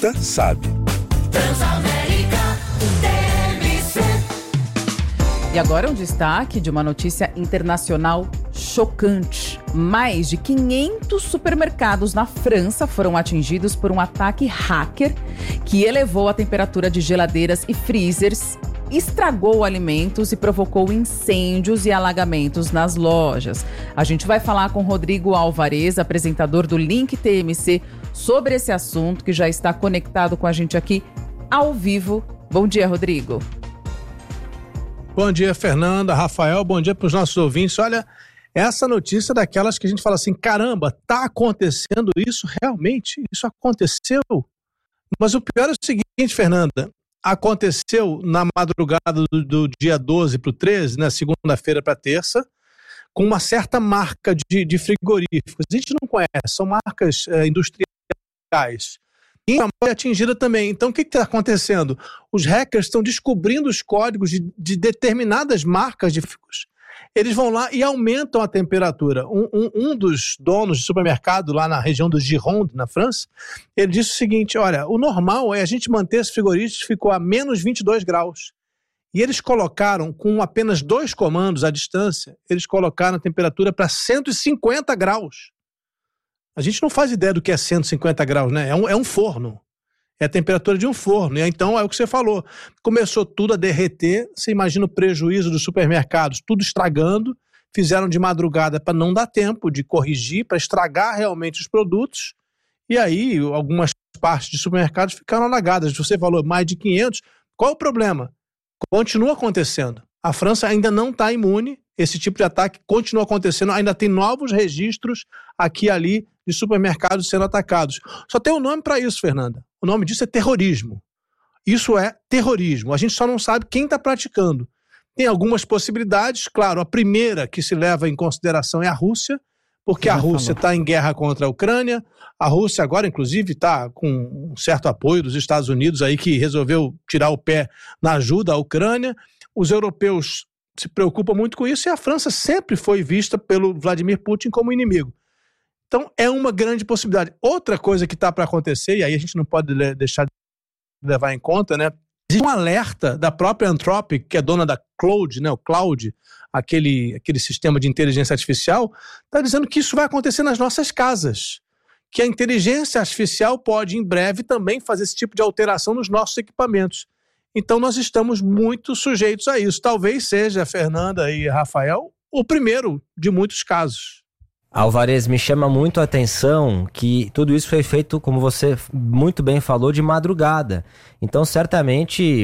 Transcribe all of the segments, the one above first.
sabe. E agora um destaque de uma notícia internacional chocante. Mais de 500 supermercados na França foram atingidos por um ataque hacker que elevou a temperatura de geladeiras e freezers, estragou alimentos e provocou incêndios e alagamentos nas lojas. A gente vai falar com Rodrigo Alvarez, apresentador do Link TMC, sobre esse assunto, que já está conectado com a gente aqui ao vivo. Bom dia, Rodrigo. Bom dia, Fernanda, Rafael, bom dia para os nossos ouvintes. Olha, essa notícia é daquelas que a gente fala assim, caramba, tá acontecendo isso realmente? Isso aconteceu? Mas o pior é o seguinte, Fernanda, aconteceu na madrugada do dia 12 para o 13, na segunda-feira para terça, com uma certa marca de frigoríficos. A gente não conhece, são marcas industriais. E foi atingida também. Então, o que está acontecendo? Os hackers estão descobrindo os códigos de determinadas marcas de frigoríficos. Eles vão lá e aumentam a temperatura. Um dos donos de supermercado lá na região do Gironde, na França, ele disse o seguinte, olha, o normal é a gente manter esse frigorífico, ficou a menos 22 graus. E eles colocaram, com apenas 2 comandos à distância, eles colocaram a temperatura para 150 graus. A gente não faz ideia do que é 150 graus, né? É um forno. É a temperatura de um forno. E então, é o que você falou. Começou tudo a derreter. Você imagina o prejuízo dos supermercados, tudo estragando. Fizeram de madrugada para não dar tempo de corrigir, para estragar realmente os produtos. E aí, algumas partes de supermercados ficaram alagadas. Você falou mais de 500. Qual é o problema? Continua acontecendo. A França ainda não está imune. Esse tipo de ataque continua acontecendo. Ainda tem novos registros aqui e ali de supermercados sendo atacados. Só tem um nome para isso, Fernanda. O nome disso é terrorismo. Isso é terrorismo. A gente só não sabe quem está praticando. Tem algumas possibilidades. Claro, a primeira que se leva em consideração é a Rússia, porque a Rússia está em guerra contra a Ucrânia. A Rússia agora, inclusive, está com um certo apoio dos Estados Unidos aí, que resolveu tirar o pé na ajuda à Ucrânia. Os europeus se preocupam muito com isso e a França sempre foi vista pelo Vladimir Putin como inimigo. Então, é uma grande possibilidade. Outra coisa que está para acontecer, e aí a gente não pode deixar de levar em conta, né? Existe um alerta da própria Anthropic, que é dona da Claude, né? O Cloud, aquele sistema de inteligência artificial, está dizendo que isso vai acontecer nas nossas casas. Que a inteligência artificial pode, em breve, também fazer esse tipo de alteração nos nossos equipamentos. Então, nós estamos muito sujeitos a isso. Talvez seja, Fernanda e Rafael, o primeiro de muitos casos. Alvarez, me chama muito a atenção que tudo isso foi feito, como você muito bem falou, de madrugada. Então, certamente,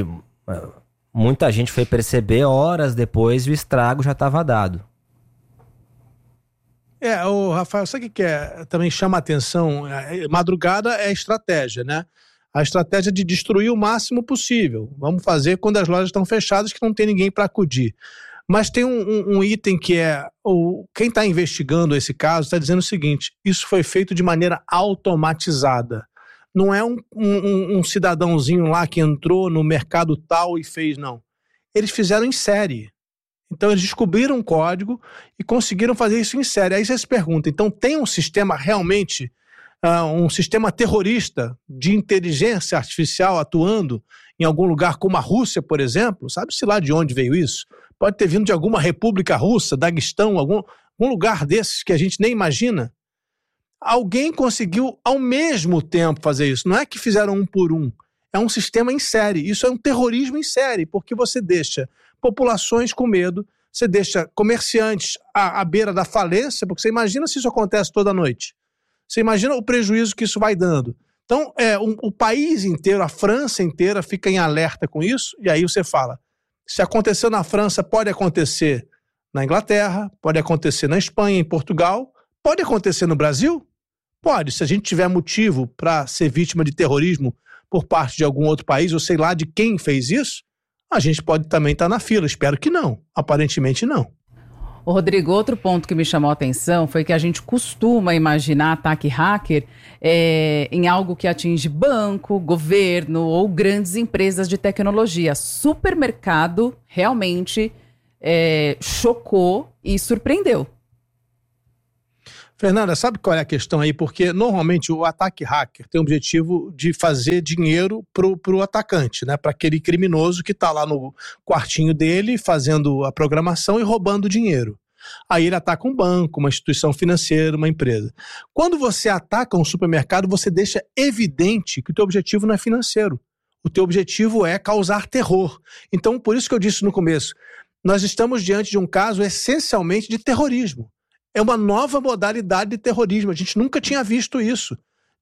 muita gente foi perceber horas depois e o estrago já estava dado. Rafael, sabe o que também chama a atenção? Madrugada é estratégia, né? A estratégia de destruir o máximo possível. Vamos fazer quando as lojas estão fechadas, que não tem ninguém para acudir. Mas tem um item que quem está investigando esse caso está dizendo o seguinte, isso foi feito de maneira automatizada. Não é um cidadãozinho lá que entrou no mercado tal e fez, não. Eles fizeram em série. Então eles descobriram um código e conseguiram fazer isso em série. Aí você se pergunta, então tem um sistema realmente, um sistema terrorista de inteligência artificial atuando em algum lugar como a Rússia, por exemplo? Sabe-se lá de onde veio isso? Pode ter vindo de alguma república russa, Daguestão, algum lugar desses que a gente nem imagina. Alguém conseguiu ao mesmo tempo fazer isso. Não é que fizeram um por um. É um sistema em série. Isso é um terrorismo em série, porque você deixa populações com medo, você deixa comerciantes à beira da falência, porque você imagina se isso acontece toda noite. Você imagina o prejuízo que isso vai dando. Então, o país inteiro, a França inteira fica em alerta com isso, e aí você fala, se aconteceu na França, pode acontecer na Inglaterra, pode acontecer na Espanha, em Portugal, pode acontecer no Brasil? Pode, se a gente tiver motivo para ser vítima de terrorismo por parte de algum outro país, ou sei lá de quem fez isso, a gente pode também estar na fila, espero que não, aparentemente não. Ô Rodrigo, outro ponto que me chamou a atenção foi que a gente costuma imaginar ataque hacker em algo que atinge banco, governo ou grandes empresas de tecnologia. Supermercado realmente chocou e surpreendeu. Fernanda, sabe qual é a questão aí? Porque normalmente o ataque hacker tem o objetivo de fazer dinheiro pro atacante, né? Para aquele criminoso que está lá no quartinho dele fazendo a programação e roubando dinheiro. Aí ele ataca um banco, uma instituição financeira, uma empresa. Quando você ataca um supermercado, você deixa evidente que o teu objetivo não é financeiro. O teu objetivo é causar terror. Então, por isso que eu disse no começo, nós estamos diante de um caso essencialmente de terrorismo. É uma nova modalidade de terrorismo. A gente nunca tinha visto isso.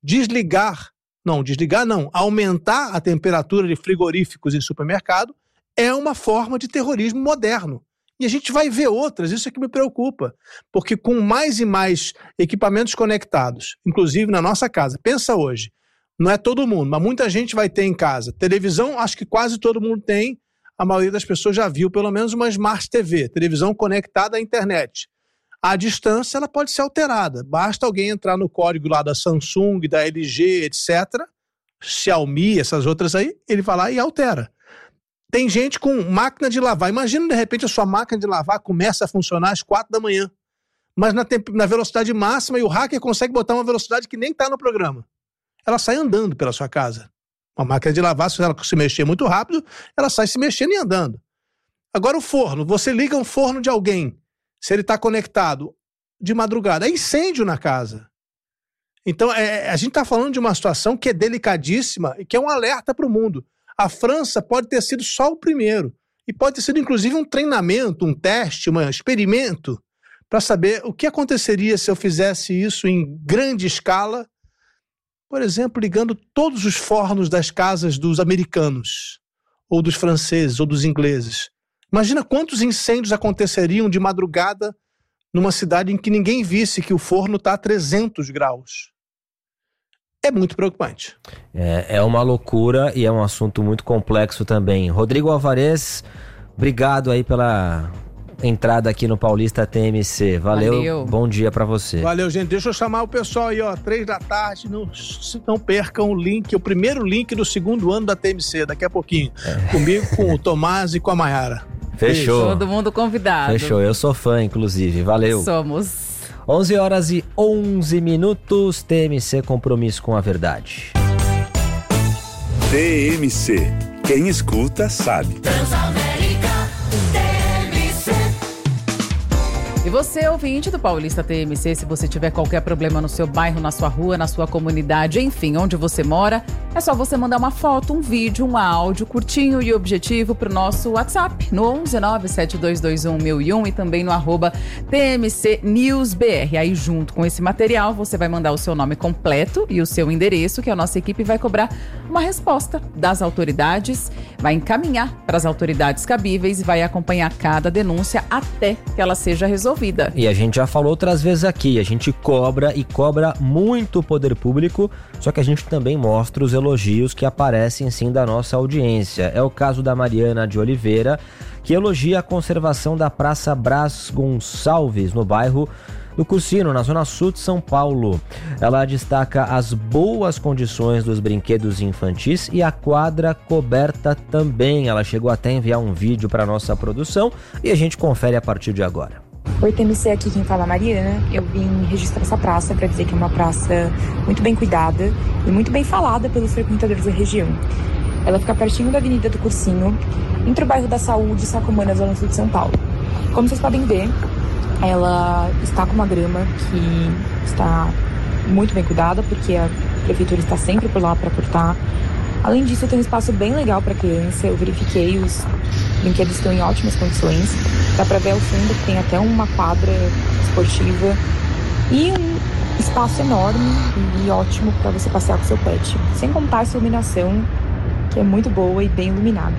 Aumentar a temperatura de frigoríficos em supermercado é uma forma de terrorismo moderno. E a gente vai ver outras, isso é que me preocupa. Porque com mais e mais equipamentos conectados, inclusive na nossa casa, pensa hoje, não é todo mundo, mas muita gente vai ter em casa. Televisão, acho que quase todo mundo tem, a maioria das pessoas já viu pelo menos uma Smart TV, televisão conectada à internet. A distância ela pode ser alterada, basta alguém entrar no código lá da Samsung, da LG, etc., Xiaomi, essas outras aí, ele vai lá e altera. Tem gente com máquina de lavar. Imagina, de repente, a sua máquina de lavar começa a funcionar às 4 da manhã. Mas na velocidade máxima, e o hacker consegue botar uma velocidade que nem está no programa. Ela sai andando pela sua casa. Uma máquina de lavar, se ela se mexer muito rápido, ela sai se mexendo e andando. Agora o forno. Você liga um forno de alguém, se ele está conectado de madrugada, é incêndio na casa. Então, a gente está falando de uma situação que é delicadíssima e que é um alerta para o mundo. A França pode ter sido só o primeiro. E pode ter sido, inclusive, um treinamento, um teste, um experimento para saber o que aconteceria se eu fizesse isso em grande escala, por exemplo, ligando todos os fornos das casas dos americanos, ou dos franceses, ou dos ingleses. Imagina quantos incêndios aconteceriam de madrugada numa cidade em que ninguém visse que o forno está a 300 graus. É muito preocupante. É uma loucura e é um assunto muito complexo também. Rodrigo Alvarez, obrigado aí pela entrada aqui no Paulista TMC. Valeu. Bom dia pra você. Valeu, gente. Deixa eu chamar o pessoal aí, 3 da tarde. Não percam o link, o primeiro link do segundo ano da TMC, daqui a pouquinho. Comigo, com o Tomás e com a Mayara. Fechou. Todo mundo convidado. Fechou. Eu sou fã, inclusive. Valeu. Somos. 11h11, TMC, compromisso com a verdade. TMC, quem escuta sabe. E você, ouvinte do Paulista TMC, se você tiver qualquer problema no seu bairro, na sua rua, na sua comunidade, enfim, onde você mora, é só você mandar uma foto, um vídeo, um áudio curtinho e objetivo pro nosso WhatsApp, no 11972211001 e também no @TMCNewsBR. Aí, junto com esse material, você vai mandar o seu nome completo e o seu endereço, que a nossa equipe vai cobrar uma resposta das autoridades, vai encaminhar para as autoridades cabíveis e vai acompanhar cada denúncia até que ela seja resolvida. E a gente já falou outras vezes aqui, a gente cobra e cobra muito o poder público, só que a gente também mostra os elogios que aparecem sim da nossa audiência. É o caso da Mariana de Oliveira, que elogia a conservação da Praça Brás Gonçalves, no bairro do Cursino, na zona sul de São Paulo. Ela destaca as boas condições dos brinquedos infantis e a quadra coberta também. Ela chegou até a enviar um vídeo para nossa produção e a gente confere a partir de agora. Oi, TMC, aqui quem fala é a Mariana. Eu vim registrar essa praça para dizer que é uma praça muito bem cuidada e muito bem falada pelos frequentadores da região. Ela fica pertinho da Avenida do Cursinho, entre o bairro da Saúde e Sacomã, na zona sul de São Paulo. Como vocês podem ver, ela está com uma grama que está muito bem cuidada, porque a prefeitura está sempre por lá para cortar. Além disso, tem um espaço bem legal para criança. Eu verifiquei, os brinquedos estão em ótimas condições. Dá para ver ao fundo que tem até uma quadra esportiva e um espaço enorme e ótimo para você passear com seu pet. Sem contar essa iluminação, que é muito boa e bem iluminada.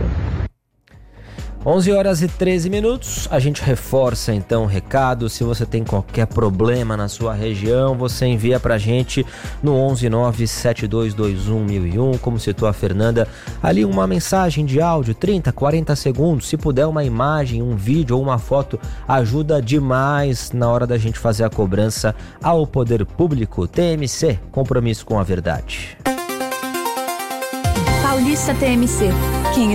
11h13, a gente reforça então o recado. Se você tem qualquer problema na sua região, você envia pra gente no 11972211001, como citou a Fernanda, ali uma mensagem de áudio, 30, 40 segundos, se puder uma imagem, um vídeo ou uma foto, ajuda demais na hora da gente fazer a cobrança ao poder público. TMC, compromisso com a verdade. Paulista TMC, quem